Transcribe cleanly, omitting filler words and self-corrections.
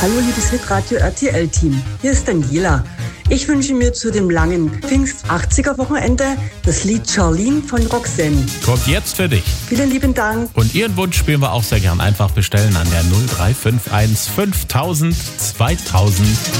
Hallo liebes Hitradio RTL-Team, hier ist Daniela. Ich wünsche mir zu dem langen Pfingst-80er-Wochenende das Lied Charlene von Roxanne. Kommt jetzt für dich. Vielen lieben Dank. Und Ihren Wunsch spielen wir auch sehr gern. Einfach bestellen an der 0351 5000 2000.